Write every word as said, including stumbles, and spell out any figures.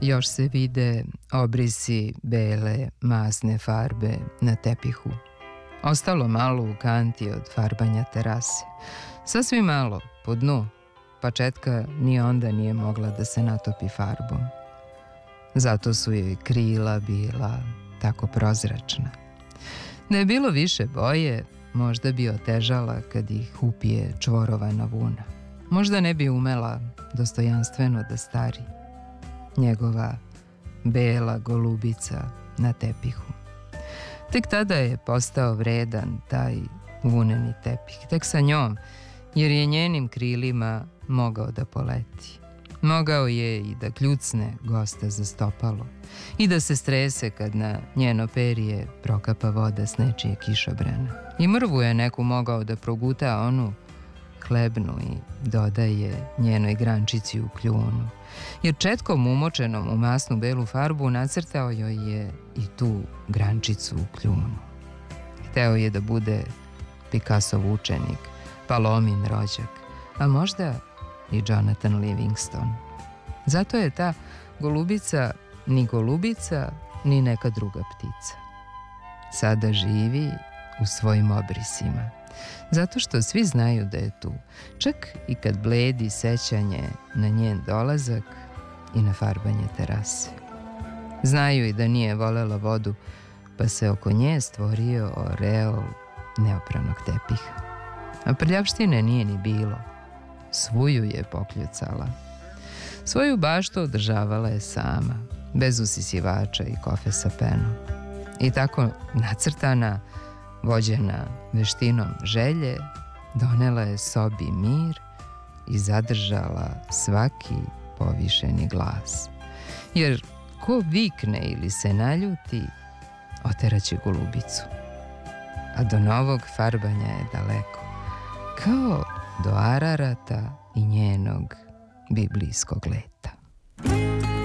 Još se vide obrisi bele masne farbe na tepihu. Ostalo malo u kanti od farbanja terase. Sasvim malo, po dnu, pa Četka ni onda nije mogla da se natopi farbom. Zato su joj krila bila tako prozračna. Da je bilo više boje, možda bi otežala kad ih upije čvorovana vuna. Možda ne bi umela dostojanstveno da stari. Njegova bela golubica na tepihu. Tek tada je postao vredan taj vuneni tepih. Tek sa njom, jer je njenim krilima mogao da poleti. Mogao je i da kljucne gosta za stopalo i da se strese kad na njeno perje prokapa voda s nečije kišobrana. I mrvu je neku mogao da proguta onu hlebnu i dodaje njenoj grančici u kljunu. Jer četkom umočenom u masnu belu farbu nacrtao joj je i tu grančicu u kljunu. Hteo je da bude Picassov učenik, Palomin rođak, a možda i Jonathan Livingston. Zato je ta golubica ni golubica, ni neka druga ptica. Sada živi u svojim obrisima. Zato što svi znaju da je tu, čak i kad bledi sećanje na njen dolazak i na farbanje terase. Znaju i da nije volela vodu, pa se oko nje stvorio oreol neopranog tepiha. A prljavštine nije ni bilo. Svuju je pokljucala. Svoju baštu održavala je sama, bez usisivača i kofe sa penom. I tako nacrtana, vođena veštinom želje, donela je sobi mir i zadržala svaki povišeni glas. Jer ko vikne ili se naljuti, oteraće golubicu. A do novog farbanja je daleko, kao do Ararata i njenog biblijskog leta.